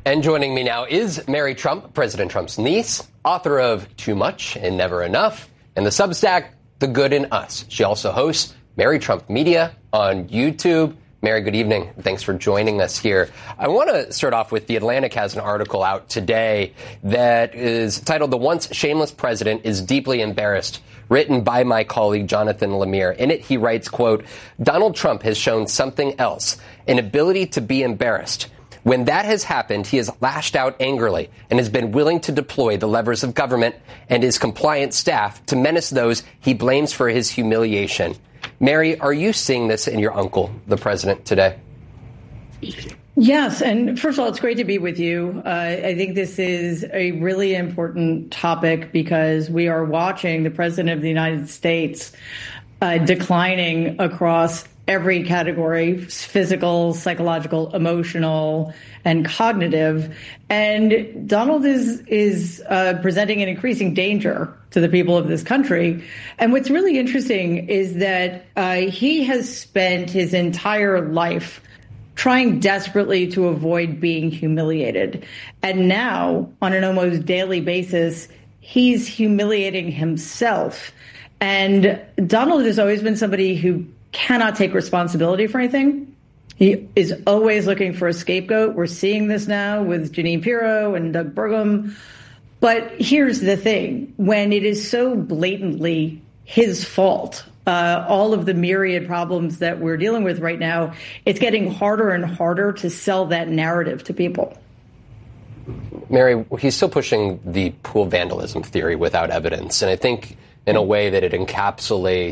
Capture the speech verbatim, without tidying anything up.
And joining me now is Mary Trump, President Trump's niece, author of Too Much and Never Enough, and the Substack, The Good in Us. She also hosts Mary Trump Media on YouTube. Mary, good evening. Thanks for joining us here. I want to start off with The Atlantic has an article out today that is titled The Once Shameless President is Deeply Embarrassed, written by my colleague Jonathan Lemire. In it, he writes, quote, Donald Trump has shown something else, an ability to be embarrassed. When that has happened, he has lashed out angrily and has been willing to deploy the levers of government and his compliant staff to menace those he blames for his humiliation. Mary, are you seeing this in your uncle, the president, today? Yes. And first of all, it's great to be with you. Uh, I think this is a really important topic because we are watching the president of the United States uh, declining across every category: physical, psychological, emotional, and cognitive. And Donald is is uh, presenting an increasing danger to the people of this country. And what's really interesting is that uh, he has spent his entire life trying desperately to avoid being humiliated. And now, on an almost daily basis, he's humiliating himself. And Donald has always been somebody who cannot take responsibility for anything. He is always looking for a scapegoat. We're seeing this now with Jeanine Pirro and Doug Burgum. But here's the thing. When it is so blatantly his fault, uh, all of the myriad problems that we're dealing with right now, it's getting harder and harder to sell that narrative to people. Mary, he's still pushing the pool vandalism theory without evidence. And I think in a way that it encapsulates